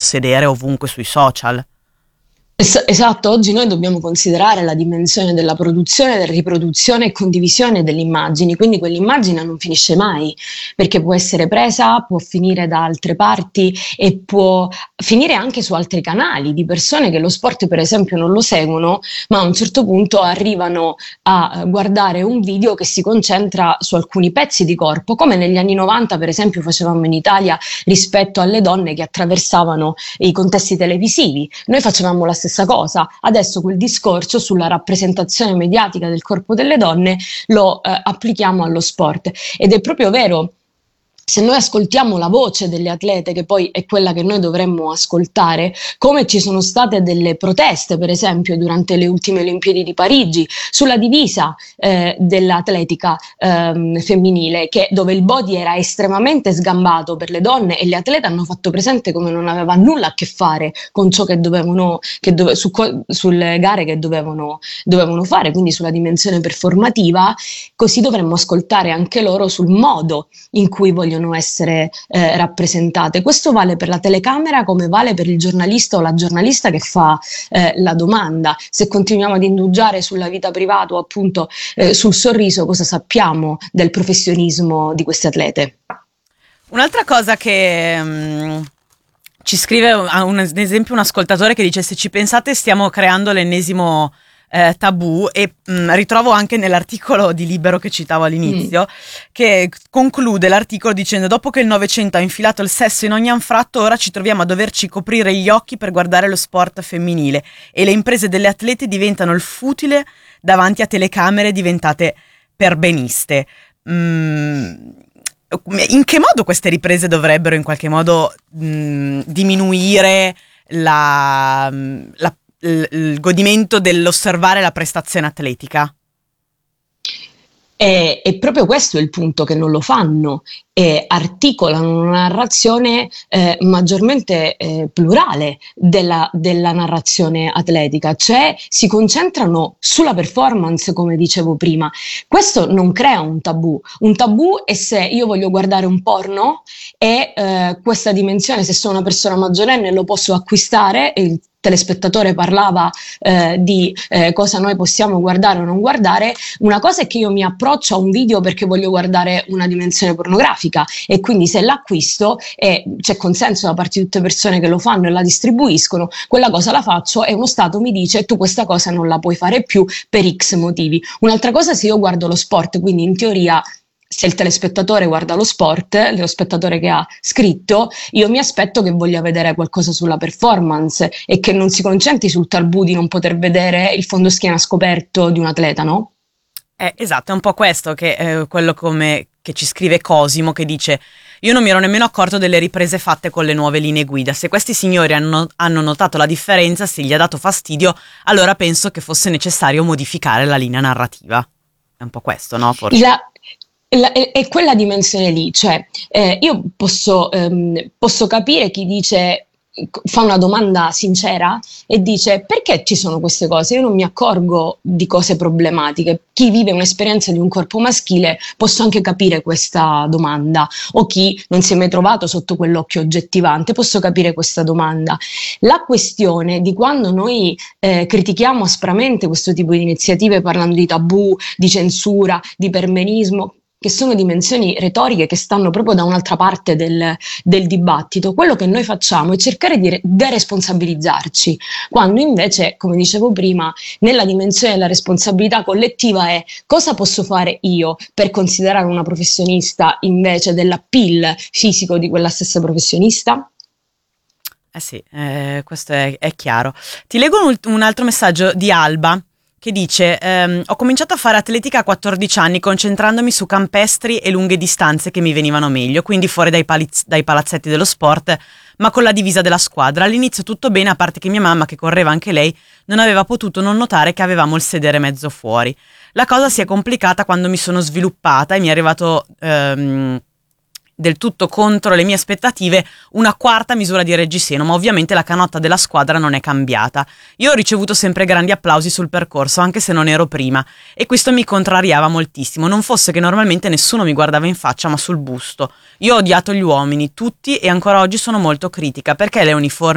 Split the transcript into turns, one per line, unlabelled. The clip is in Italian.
possedere ovunque sui social.
Esatto, oggi noi dobbiamo considerare la dimensione della produzione, della riproduzione e condivisione delle immagini, quindi quell'immagine non finisce mai, perché può essere presa, può finire da altre parti e può finire anche su altri canali di persone che lo sport per esempio non lo seguono, ma a un certo punto arrivano a guardare un video che si concentra su alcuni pezzi di corpo, come negli anni 90 per esempio facevamo in Italia rispetto alle donne che attraversavano i contesti televisivi. Noi facevamo la stessa cosa. Adesso quel discorso sulla rappresentazione mediatica del corpo delle donne lo applichiamo allo sport ed è proprio vero. Se noi ascoltiamo la voce delle atlete, che poi è quella che noi dovremmo ascoltare, come ci sono state delle proteste, per esempio, durante le ultime Olimpiadi di Parigi, sulla divisa dell'atletica femminile, dove il body era estremamente sgambato per le donne e le atlete hanno fatto presente come non aveva nulla a che fare con ciò che dovevano, sulle gare che dovevano fare, quindi sulla dimensione performativa. Così dovremmo ascoltare anche loro sul modo in cui vogliono essere rappresentate. Questo vale per la telecamera come vale per il giornalista o la giornalista che fa la domanda. Se continuiamo ad indugiare sulla vita privata o appunto sul sorriso, cosa sappiamo del professionismo di queste atlete?
Un'altra cosa che ci scrive ad esempio un ascoltatore che dice: se ci pensate stiamo creando l'ennesimo tabù, e ritrovo anche nell'articolo di Libero che citavo all'inizio, che conclude l'articolo dicendo: dopo che il Novecento ha infilato il sesso in ogni anfratto, ora ci troviamo a doverci coprire gli occhi per guardare lo sport femminile e le imprese delle atlete diventano il futile davanti a telecamere diventate perbeniste. In che modo queste riprese dovrebbero in qualche modo diminuire il godimento dell'osservare la prestazione atletica?
E proprio questo è il punto, che non lo fanno, e articolano una narrazione maggiormente plurale della narrazione atletica, cioè si concentrano sulla performance, come dicevo prima. Questo non crea un tabù. Un tabù è se io voglio guardare un porno e questa dimensione, se sono una persona maggiorenne, lo posso acquistare, e il telespettatore parlava di cosa noi possiamo guardare o non guardare. Una cosa è che io mi approccio a un video perché voglio guardare una dimensione pornografica, e quindi se l'acquisto e c'è consenso da parte di tutte le persone che lo fanno e la distribuiscono, quella cosa la faccio e uno Stato mi dice: tu questa cosa non la puoi fare più per X motivi. Un'altra cosa è se io guardo lo sport, quindi in teoria, se il telespettatore guarda lo sport, lo spettatore che ha scritto, io mi aspetto che voglia vedere qualcosa sulla performance e che non si concentri sul tabù di non poter vedere il fondoschiena scoperto di un atleta, no?
Esatto, è un po' questo che quello che ci scrive Cosimo, che dice: io non mi ero nemmeno accorto delle riprese fatte con le nuove linee guida. Se questi signori hanno notato la differenza, se gli ha dato fastidio, allora penso che fosse necessario modificare la linea narrativa. È un po' questo, no? Forse.
È quella dimensione lì, cioè io posso capire chi dice, fa una domanda sincera e dice: perché ci sono queste cose? Io non mi accorgo di cose problematiche. Chi vive un'esperienza di un corpo maschile, posso anche capire questa domanda, o chi non si è mai trovato sotto quell'occhio oggettivante, posso capire questa domanda. La questione di quando noi critichiamo aspramente questo tipo di iniziative, parlando di tabù, di censura, di perbenismo, che sono dimensioni retoriche che stanno proprio da un'altra parte del dibattito, quello che noi facciamo è cercare di deresponsabilizzarci, quando invece, come dicevo prima, nella dimensione della responsabilità collettiva è: cosa posso fare io per considerare una professionista invece dell'appeal fisico di quella stessa professionista?
Sì, questo è chiaro. Ti leggo un altro messaggio di Alba, che dice: ho cominciato a fare atletica a 14 anni concentrandomi su campestri e lunghe distanze che mi venivano meglio, quindi fuori dai palazzetti dello sport, ma con la divisa della squadra. All'inizio tutto bene, a parte che mia mamma, che correva anche lei, non aveva potuto non notare che avevamo il sedere mezzo fuori. La cosa si è complicata quando mi sono sviluppata e mi è arrivato del tutto contro le mie aspettative una quarta misura di reggiseno, ma ovviamente la canotta della squadra non è cambiata. Io ho ricevuto sempre grandi applausi sul percorso, anche se non ero prima, e questo mi contrariava moltissimo, non fosse che normalmente nessuno mi guardava in faccia ma sul busto. Io ho odiato gli uomini, tutti, e ancora oggi sono molto critica, perché le uniformi